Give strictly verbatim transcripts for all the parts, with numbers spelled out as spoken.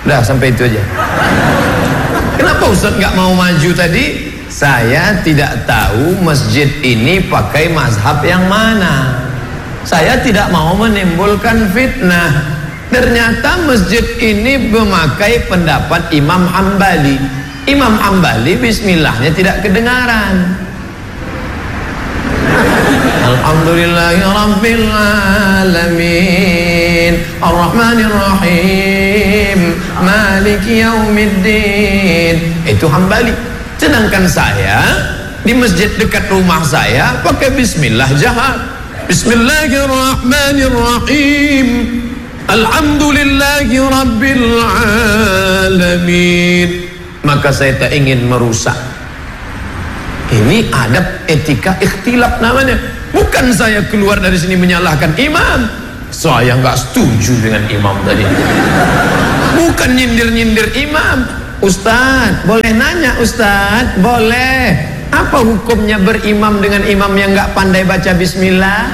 Udah sampai itu aja. Kenapa Ustaz nggak mau maju tadi? Saya tidak tahu masjid ini pakai mazhab yang mana. Saya tidak mau menimbulkan fitnah. Ternyata masjid ini memakai pendapat Imam Hambali. Imam Hambali bismillahnya tidak kedengaran. Alhamdulillahi Rabbil Alamin Ar-Rahmanir Rahim Maliki Yaumiddin. Itu Hambali. Sedangkan saya di masjid dekat rumah saya pakai bismillah jahar. Bismillahirrahmanirrahim Alhamdulillahi Rabbil Alamin. Maka saya tak ingin merusak. Ini adab etika ikhtilaf namanya. Bukan saya keluar dari sini menyalahkan imam. Saya nggak setuju dengan imam tadi. Bukan nyindir-nyindir imam. Ustadz, boleh nanya Ustadz? Boleh. Apa hukumnya berimam dengan imam yang nggak pandai baca bismillah?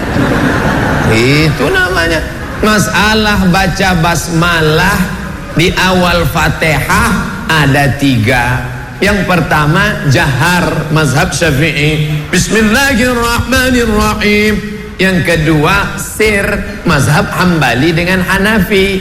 Itu namanya. Masalah baca basmalah di awal Fatihah ada tiga. Yang pertama jahar mazhab Syafi'i, Bismillahirrahmanirrahim. Yang kedua sir mazhab Hambali dengan Hanafi,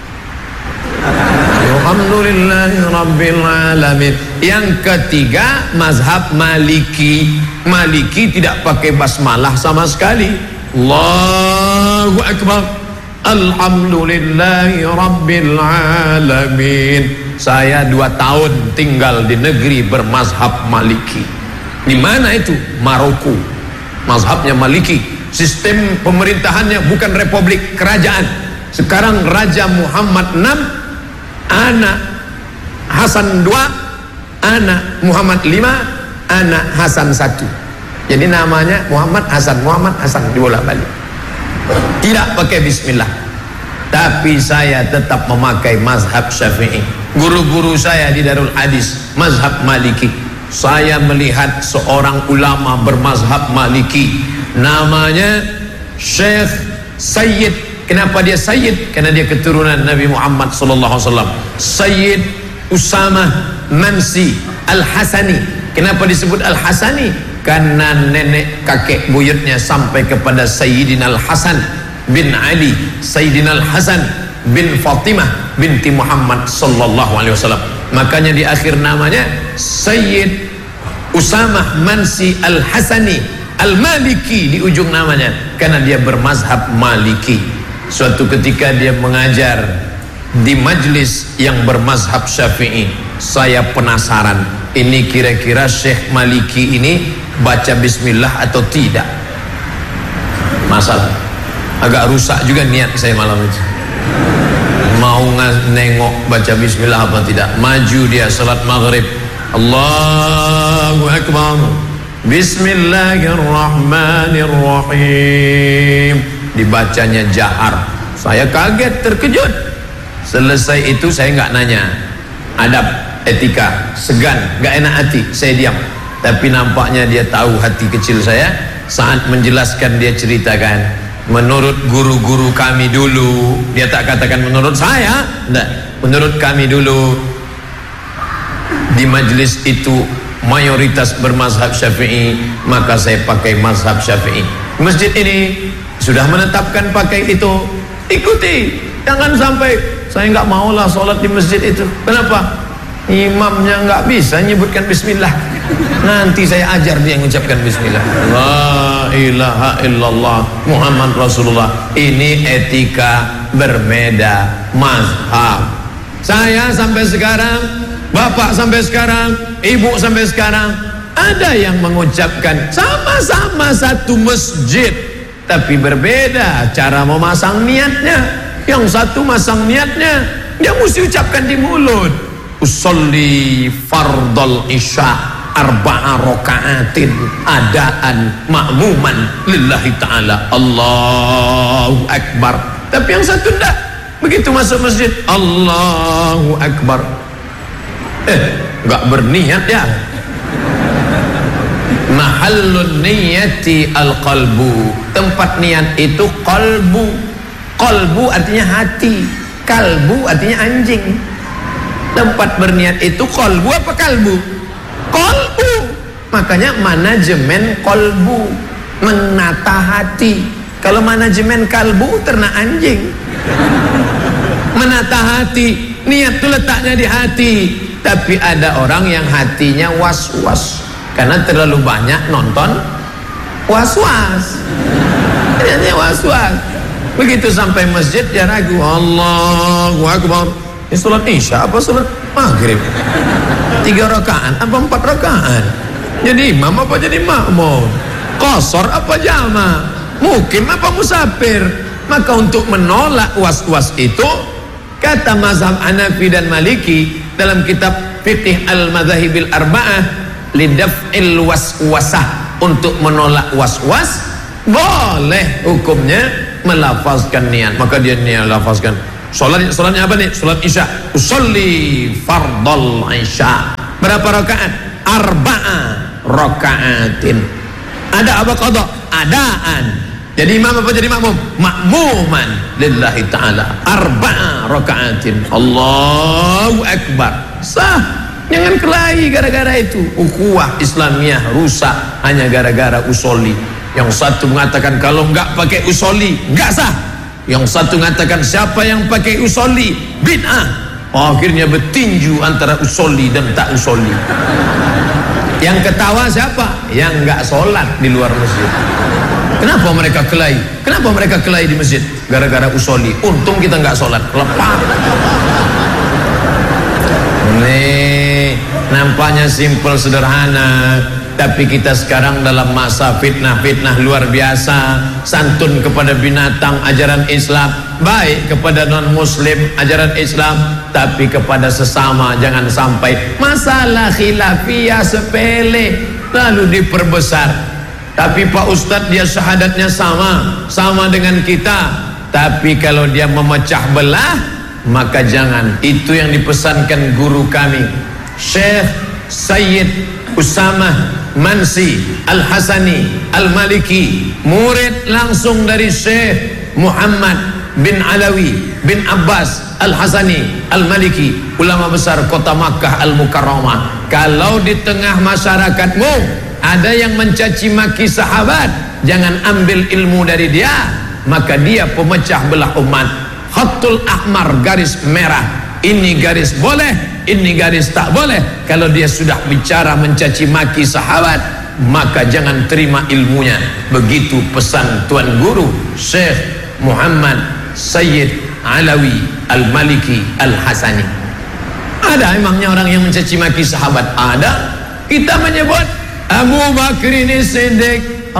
Alhamdulillahi Rabbil Alamin. Yang ketiga mazhab Maliki. Maliki tidak pakai basmalah sama sekali. Allahu Akbar Alhamdulillahi Rabbil Alamin. Saya dua tahun tinggal di negeri bermazhab Maliki. Di mana itu? Maroko. Mazhabnya Maliki. Sistem pemerintahannya bukan republik, kerajaan. Sekarang Raja Muhammad enam, anak Hasan dua, anak Muhammad lima, anak Hasan satu. Jadi namanya Muhammad Hasan, Muhammad Hasan dibolak-balik. Tidak pakai bismillah. Tapi saya tetap memakai mazhab Syafi'i. Guru-guru saya di Darul Hadis mazhab Maliki. Saya melihat seorang ulama bermazhab Maliki, namanya Syekh Sayyid. Kenapa dia Sayyid? Karena dia keturunan Nabi Muhammad sallallahu alaihi wasallam. Sayyid Usamah Mansi Al-Hasani. Kenapa disebut Al-Hasani? Karena nenek kakek buyutnya sampai kepada Sayyidina Al-Hasan bin Ali, Sayyidina Al-Hasan bin Fatimah binti Muhammad sallallahu alaihi wasallam. Makanya di akhir namanya Sayyid Usamah Mansi Al-Hasani Al-Maliki di ujung namanya, karena dia bermazhab Maliki. Suatu ketika dia mengajar di majlis yang bermazhab Syafi'i. Saya penasaran, ini kira-kira Syekh Maliki ini baca bismillah atau tidak? Masalah agak rusak juga niat saya malam itu. Mau nengok baca bismillah apa tidak. Maju dia salat maghrib, Allahu Akbar, Bismillahirrahmanirrahim, dibacanya jahar. Saya kaget, terkejut. Selesai itu saya nggak nanya adab etika, segan, nggak enak hati, saya diam. Tapi nampaknya dia tahu hati kecil saya. Saat menjelaskan dia ceritakan, menurut guru-guru kami dulu, dia tak katakan menurut saya, enggak, menurut kami dulu di majlis itu mayoritas bermazhab Syafi'i, maka saya pakai mazhab Syafi'i. Masjid ini sudah menetapkan pakai itu, ikuti. Jangan sampai saya nggak maulah sholat di masjid itu. Kenapa? Imamnya nggak bisa nyebutkan bismillah. Nanti saya ajar dia mengucapkan bismillah. La ilaha illallah Muhammad Rasulullah. Ini etika berbeda mazhab. Saya sampai sekarang, bapak sampai sekarang, ibu sampai sekarang, ada yang mengucapkan sama-sama satu masjid, tapi berbeda cara memasang niatnya. Yang satu masang niatnya, dia mesti ucapkan di mulut, usolli fardal isya arba'a raka'atin adaan ma'muman lillahi ta'ala, Allahu Akbar. Tapi yang satu enggak, begitu masuk masjid, Allahu Akbar, eh enggak berniat ya. Mahallun niyati al-qalbu, tempat niat itu qalbu. Qalbu artinya hati. Kalbu artinya anjing. Tempat berniat itu kolbu apa kalbu? Kolbu. Makanya manajemen kolbu, menata hati. Kalau manajemen kalbu, ternak anjing. Menata hati, niat itu letaknya di hati. Tapi ada orang yang hatinya was-was karena terlalu banyak nonton was-was. Ternyata was-was. Begitu sampai masjid dia ragu. Allahu Akbar. Ini sholat isya apa sholat maghrib? Tiga rakaat apa empat rakaat? Jadi imam apa jadi makmum? Qasar apa jama? Mukim apa musafir? Maka untuk menolak was-was itu, kata mazhab Hanafi dan Maliki dalam kitab Fiqh Al-Madzahibil Arba'ah, lidaf'il waswasah, untuk menolak was-was boleh hukumnya melafazkan niat. Maka dia niat lafazkan. Salat salatnya apa nih? Salat Isya. Usolli fardal Isya. Berapa rakaat? Arba'a rakaatin. Ada apa qada? Adaan. Jadi imam apa jadi makmum? Makmuman lillahi ta'ala. Arba'a rakaatin. Allahu Akbar. Sah. Jangan kelahi gara-gara itu. Ukhuwah Islamiyah rusak hanya gara-gara usolli. Yang satu mengatakan kalau enggak pakai usolli enggak sah. Yang satu mengatakan siapa yang pakai usolli bid'ah. Akhirnya bertinju antara usolli dan tak usolli. Yang ketawa siapa? Yang enggak sholat di luar masjid. Kenapa mereka kelahi? Kenapa mereka kelahi di masjid? Gara-gara usolli. Untung kita enggak sholat. Lepas. Nih, nampaknya simpel sederhana, tapi kita sekarang dalam masa fitnah-fitnah luar biasa. Santun kepada binatang ajaran Islam, baik kepada non muslim ajaran Islam, tapi kepada sesama jangan sampai masalah khilafiyah sepele lalu diperbesar. Tapi Pak Ustadz dia syahadatnya sama sama dengan kita, tapi kalau dia memecah belah maka jangan. Itu yang dipesankan guru kami Syekh Sayyid Usamah Mansi Al-Hasani Al-Maliki, murid langsung dari Syekh Muhammad bin Alawi bin Abbas Al-Hasani Al-Maliki, ulama besar kota Makkah Al-Mukarramah. Kalau di tengah masyarakatmu ada yang mencaci maki sahabat, jangan ambil ilmu dari dia, maka dia pemecah belah umat. Khatul ahmar, garis merah. Ini garis boleh, ini garis tak boleh. Kalau dia sudah bicara mencaci maki sahabat, maka jangan terima ilmunya. Begitu pesan Tuan Guru Syekh Muhammad Sayyid Alawi Al-Maliki Al-Hasani. Ada emangnya orang yang mencaci maki sahabat? Ada. Kita menyebut Abu Bakr As-Siddiq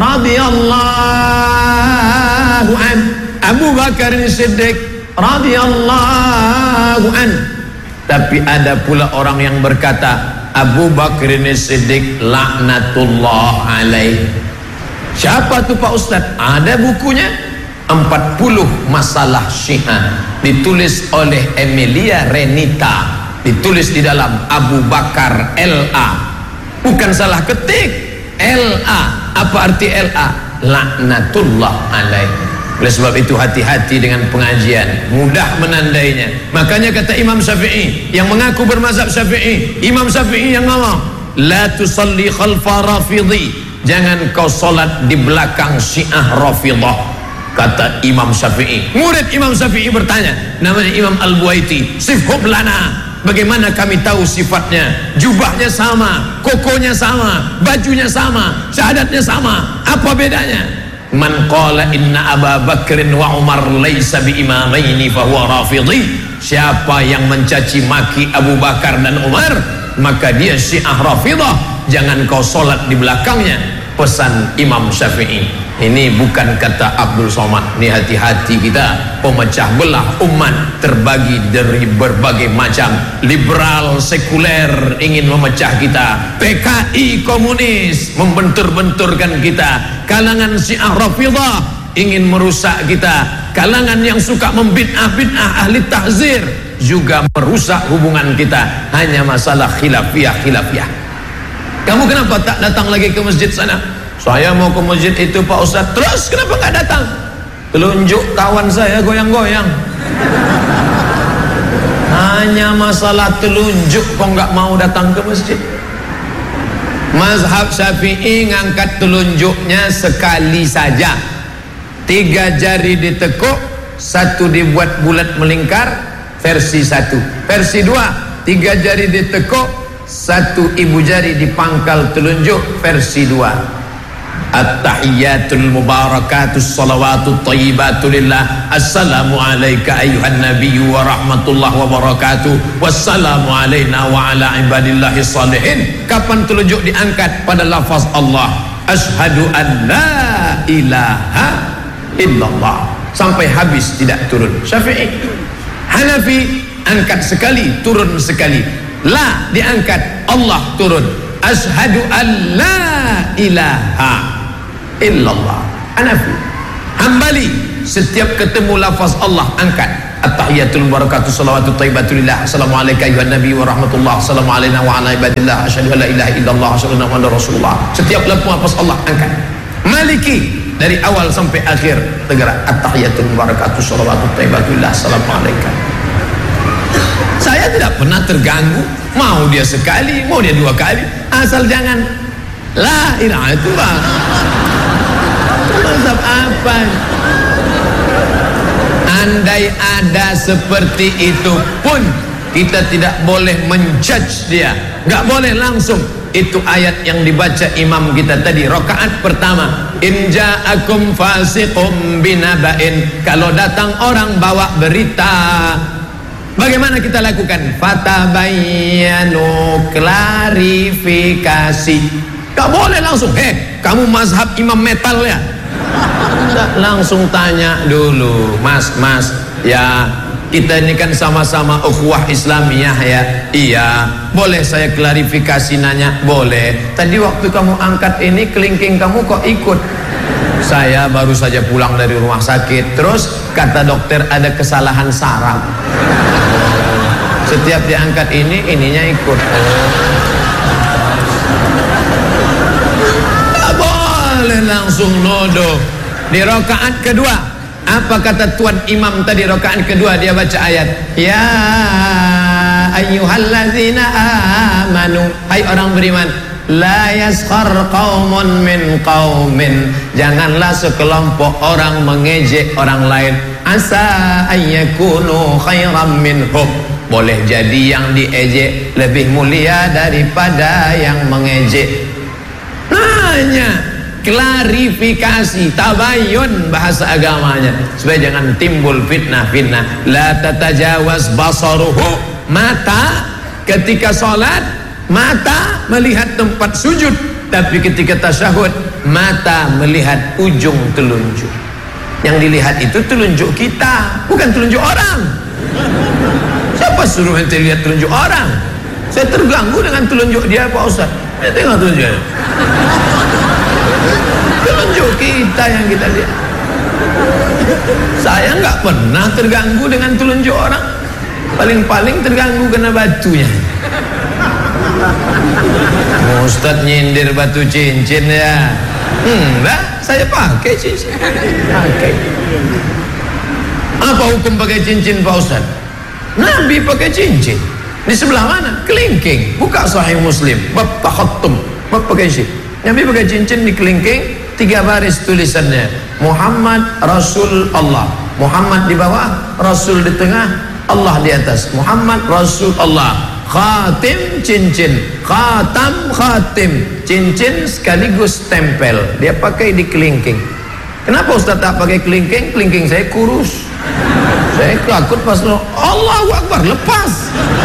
radhiyallahu an. Abu Bakar As-Siddiq radhiyallahu an. Tapi ada pula orang yang berkata Abu Bakr As-Siddiq laknatullah alaih. Siapa tu Pak Ustadz? Ada bukunya, empat puluh Masalah Syiah, ditulis oleh Emilia Renita, ditulis di dalam Abu Bakar L A. Bukan salah ketik, L A. Apa arti L A? Laknatullah alaih. Oleh sebab itu hati-hati dengan pengajian, mudah menandainya. Makanya kata Imam Syafi'i yang mengaku bermazhab Syafi'i, Imam Syafi'i yang ngomong, la tusalli khalfa rafidhi, jangan kau solat di belakang Syiah Rafidah. Kata Imam Syafi'i. Murid Imam Syafi'i bertanya, namanya Imam Al-Buaiti, sifhub lana, bagaimana kami tahu sifatnya? Jubahnya sama, kokonya sama, bajunya sama, syahadatnya sama, apa bedanya? Man qala inna Aba Bakrin wa Umar laysa bi imamaini fahuwa rafidhi. Siapa yang mencaci maki Abu Bakar dan Umar, maka dia Syiah Rafidah. Jangan kau solat di belakangnya. Pesan Imam Syafi'i. Ini bukan kata Abdul Somad. Ini hati-hati kita. Pemecah belah umat terbagi dari berbagai macam. Liberal, sekuler ingin memecah kita. P K I komunis membentur-benturkan kita. Kalangan Syiah Rafidah ingin merusak kita. Kalangan yang suka membid'ah-bid'ah ahli tahzir juga merusak hubungan kita. Hanya masalah khilafiyah-khilafiyah. Kamu kenapa tak datang lagi ke masjid sana? Saya mau ke masjid itu Pak Ustaz. Terus kenapa nggak datang? Telunjuk kawan saya goyang-goyang. Hanya masalah telunjuk kok nggak mau datang ke masjid. Mazhab Syafi'i ngangkat telunjuknya sekali saja. Tiga jari ditekuk, satu dibuat bulat melingkar, versi satu. Versi dua, tiga jari ditekuk, satu ibu jari dipangkal telunjuk, versi dua. At-tahiyyatul mubarakatus salawatut thayyibatu lillah. Assalamu alayka ayyuhan nabiyyu wa rahmatullahi wa barakatuh. Wassalamu alayna wa ala ibadillahi salihin. Kapan telunjuk diangkat? Pada lafaz Allah, asyhadu an la ilaha illallah. Sampai habis tidak turun. Syafi'i. Hanafi angkat sekali, turun sekali. La diangkat, Allah turun. Asyhadu an la ilaha illallah. Hanafi. Hambali, setiap ketemu lafaz Allah angkat. At-tahiyatul barakatuh salawatut thayyibatulillah. Assalamu alayka ayyuhan nabi wa rahmatullah. Assalamu alayna wa ala ibadillah. Asyhadu an la ilaha illallah. Asyhadu anna muhammadar rasulullah. Setiap lafaz Allah angkat. Maliki, dari awal sampai akhir tergerak. At-tahiyatul barakatuh salawatut thayyibatulillah. Assalamu alayka. Saya tidak pernah terganggu. Mau dia sekali, mau dia dua kali, asal jangan la ilaha illallah. Mazhab apa? Andai ada seperti itu pun kita tidak boleh menjudge dia, nggak boleh langsung. Itu ayat yang dibaca imam kita tadi, rakaat pertama, in ja'akum fasiqum binaba'in. Kalau datang orang bawa berita, bagaimana kita lakukan? Fatabayyanu, klarifikasi. Gak boleh langsung, eh kamu mazhab imam metal ya? Enggak, langsung tanya dulu, mas, mas, ya kita ini kan sama-sama ukhuwah Islamiyah ya. Iya, boleh saya klarifikasi nanya? Boleh. Tadi waktu kamu angkat ini kelingking kamu kok ikut? Saya baru saja pulang dari rumah sakit, terus kata dokter ada kesalahan saraf. Setiap diangkat ini, ininya ikut. Tak boleh langsung nodo. Di rakaat kedua, apa kata tuan imam tadi? Rakaat kedua dia baca ayat, ya ayyuhallazina amanu, hai orang beriman, la yaskhar qaumun min qaumin, janganlah sekelompok orang mengejek orang lain. Asa ayyakunu khairam minhum, boleh jadi yang diejek lebih mulia daripada yang mengejek. Nanya, klarifikasi, tabayun bahasa agamanya, supaya jangan timbul fitnah-fitnah. La tatajawaz basaruhu, mata ketika sholat, mata melihat tempat sujud, tapi ketika tasyahud, mata melihat ujung telunjuk. Yang dilihat itu telunjuk kita, bukan telunjuk orang. Siapa suruh ente lihat telunjuk orang? Saya terganggu dengan telunjuk dia, Pak Ustaz. Ya, tengok telunjuknya. Telunjuk kita yang kita lihat. Saya nggak pernah terganggu dengan telunjuk orang. Paling-paling terganggu kena batunya. Ustaz nyindir batu cincin ya. Enggak, saya pakai cincin. Pakai. Apa hukum pakai cincin, Pak Ustaz? Nabi pakai cincin. Di sebelah mana? Kelingking. Buka Sahih Muslim, bab takhattum, bab pakai cincin. Nabi pakai cincin di kelingking, tiga baris tulisannya, Muhammad Rasul Allah. Muhammad di bawah, Rasul di tengah, Allah di atas. Muhammad Rasul Allah. Khatim cincin, khatam khatim, cincin sekaligus tempel. Dia pakai di kelingking. Kenapa Ustaz tak pakai kelingking? Kelingking saya kurus. Saya takut pas Allahu Akbar lepas.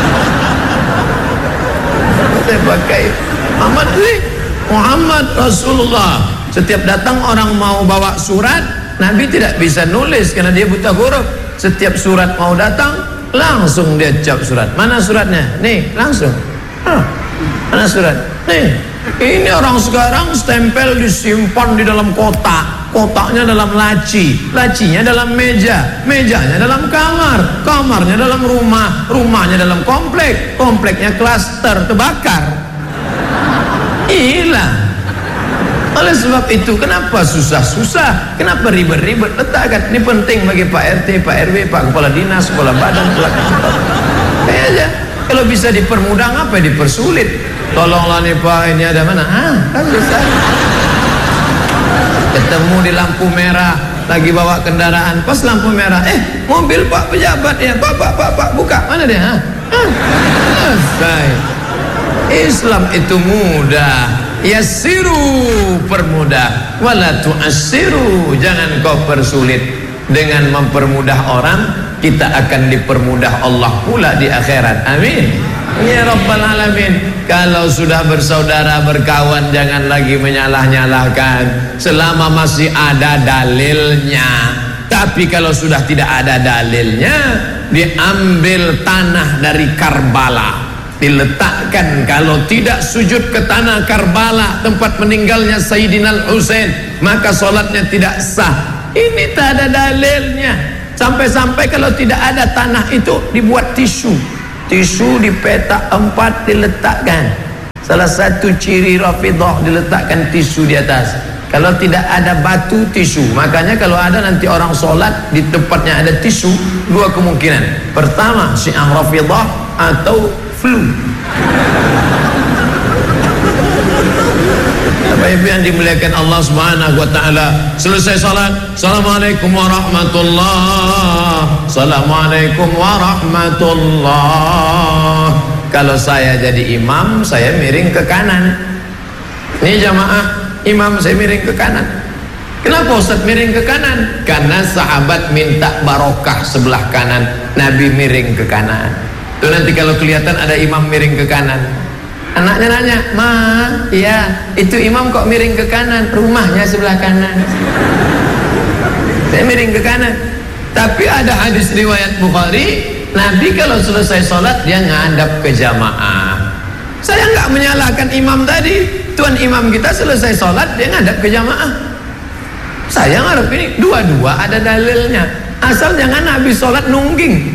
Saya pakai Muhammad Muhammad Rasulullah. Setiap datang orang mau bawa surat, Nabi tidak bisa nulis karena dia buta huruf. Setiap surat mau datang, langsung dia cap surat. Mana suratnya? Nih, langsung. Hah, mana surat? Nih. Ini orang sekarang stempel disimpan di dalam kotak, kotaknya dalam laci, lacinya dalam meja, mejanya dalam kamar, kamarnya dalam rumah, rumahnya dalam komplek, kompleknya klaster terbakar. Hilang. Oleh sebab itu, kenapa susah-susah? Kenapa ribet-ribet? Letakkan, ini penting bagi Pak R T, Pak R W, Pak Kepala Dinas, Kepala Badan, Kepala Kantor. Kayak aja. Kalau bisa dipermudah, ngapa dipersulit? Tolonglah nih Pak, ini ada mana? Ah, kan bisa. Ketemu di lampu merah, lagi bawa kendaraan, pas lampu merah, eh mobil Pak pejabat ya, Pak Pak Pak Pak buka, mana dia? Ah, ah. Selesai. Islam itu mudah. Yassiru, permudah, wala tu'assiru, jangan kau persulit. Dengan mempermudah orang, kita akan dipermudah Allah pula di akhirat. Amin ya rabbal alamin. Kalau sudah bersaudara berkawan, jangan lagi menyalah-nyalahkan selama masih ada dalilnya. Tapi kalau sudah tidak ada dalilnya, diambil tanah dari Karbala, diletakkan. Kalau tidak sujud ke tanah Karbala, tempat meninggalnya Sayyidina Husain, maka sholatnya tidak sah. Ini tak ada dalilnya. Sampai-sampai kalau tidak ada tanah itu, dibuat tisu. Tisu dipetak empat, diletakkan. Salah satu ciri Rafidhah, diletakkan tisu di atas. Kalau tidak ada batu, tisu. Makanya kalau ada nanti orang sholat di tempatnya ada tisu, dua kemungkinan. Pertama, Syiah Rafidhah atau flu. Bapak Ibu yang dimuliakan Allah Subhanahu wa taala, selesai salat, Assalamualaikum warahmatullah, Assalamualaikum warahmatullah. Kalau saya jadi imam, saya miring ke kanan. Ini jamaah, imam saya miring ke kanan. Kenapa Ustaz miring ke kanan? Karena sahabat minta barokah sebelah kanan, Nabi miring ke kanan. Tuh nanti kalau kelihatan ada imam miring ke kanan, anaknya nanya, "Ma, iya, itu imam kok miring ke kanan? Rumahnya sebelah kanan." Saya miring ke kanan. Tapi ada hadis riwayat Bukhari, Nabi kalau selesai sholat dia ngadap ke jamaah. Saya nggak menyalahkan imam tadi. Tuan imam kita selesai sholat dia ngadap ke jamaah. Saya ngarep ini dua-dua ada dalilnya. Asal jangan habis sholat nungging.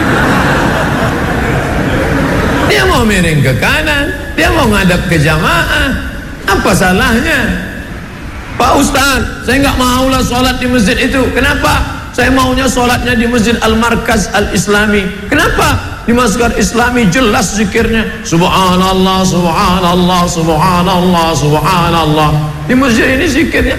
Dia mau miring ke kanan, dia mau ngadap ke jamaah, apa salahnya? Pak Ustaz, saya nggak maulah sholat di masjid itu. Kenapa? Saya maunya sholatnya di Masjid Al-Markaz Al-Islami. Kenapa? Di Masjid Islami jelas zikirnya Subhanallah, Subhanallah, Subhanallah, Subhanallah. Di masjid ini zikirnya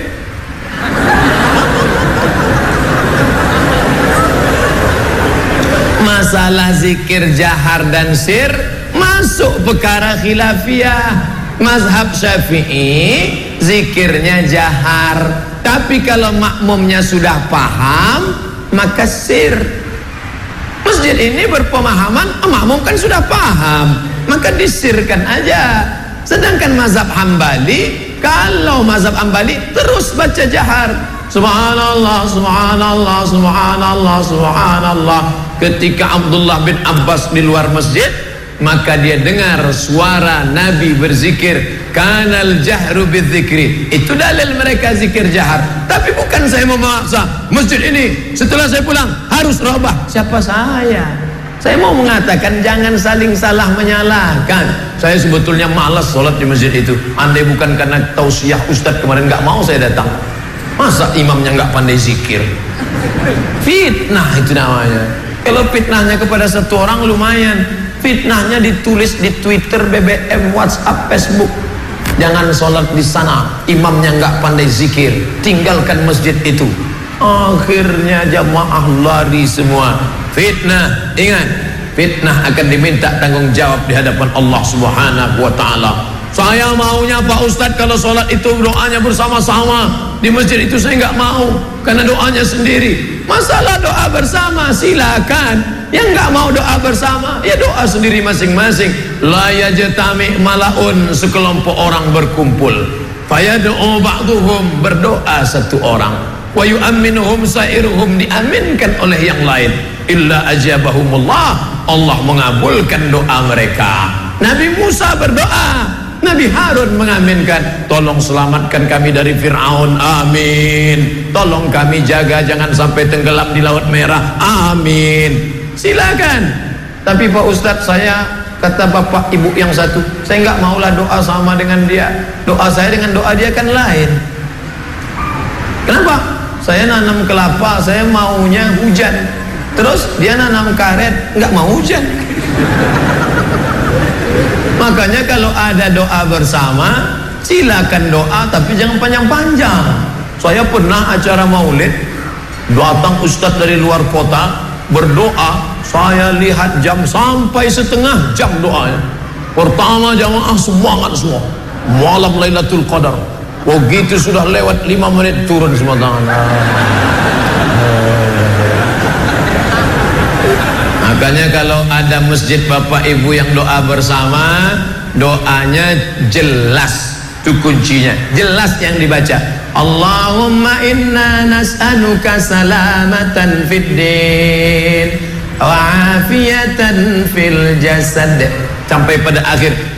masalah zikir jahar dan sir masuk perkara khilafiyah. Mazhab Syafi'i zikirnya jahar, tapi kalau makmumnya sudah paham maka sir. Masjid ini berpemahaman makmum kan sudah paham, maka disirkan aja. Sedangkan mazhab Hambali, kalau mazhab Hambali terus baca jahar, Subhanallah, Subhanallah, Subhanallah, Subhanallah. Ketika Abdullah bin Abbas di luar masjid, maka dia dengar suara Nabi berzikir, kanal jahru bidzikri. Itu dalil mereka zikir jahar. Tapi bukan saya memaksa masjid ini setelah saya pulang harus robah. Siapa saya? Saya mau mengatakan jangan saling salah menyalahkan. Saya sebetulnya malas sholat di masjid itu. Andai bukan karena tausiah Ustadz kemarin nggak mau saya datang. Masa imamnya nggak pandai zikir? Fitnah itu namanya. Kalau fitnahnya kepada satu orang lumayan, fitnahnya ditulis di Twitter, B B M, WhatsApp, Facebook. Jangan sholat di sana, imamnya nggak pandai zikir, tinggalkan masjid itu. Akhirnya jamaah lari semua. Fitnah, ingat, fitnah akan diminta tanggung jawab di hadapan Allah Subhanahu wa taala. Saya maunya Pak Ustadz kalau sholat itu doanya bersama-sama. Di masjid itu saya nggak mau, karena doanya sendiri. Masalah doa bersama silakan. Yang nggak mau doa bersama, ya doa sendiri masing-masing. La yajtami malaun, sekelompok orang berkumpul. Fayad'u ba'duhum, berdoa satu orang. Wa yu'amminuhum sa'iruhum, diaminkan oleh yang lain. Illa ajabahumullah, Allah mengabulkan doa mereka. Nabi Musa berdoa, Nabi Harun mengaminkan, tolong selamatkan kami dari Fir'aun, amin. Tolong kami jaga jangan sampai tenggelam di Laut Merah, amin. Silakan. Tapi Pak Ustadz, saya kata bapak ibu yang satu, saya nggak maulah doa sama dengan dia. Doa saya dengan doa dia kan lain. Kenapa? Saya nanam kelapa, saya maunya hujan. Terus dia nanam karet, nggak mau hujan. Makanya kalau ada doa bersama, silakan doa tapi jangan panjang-panjang. Saya pernah acara maulid, datang ustadz dari luar kota berdoa, saya lihat jam sampai setengah jam doanya. Pertama jamaah semangat semua, malam Lailatul Qadar. Begitu sudah lewat lima menit turun semua tangan. Makanya kalau ada masjid bapak ibu yang doa bersama, doanya jelas, itu kuncinya, jelas yang dibaca. Allahumma inna nas'aluka salamatan fid din wa afiyatan fil jasad, sampai pada akhir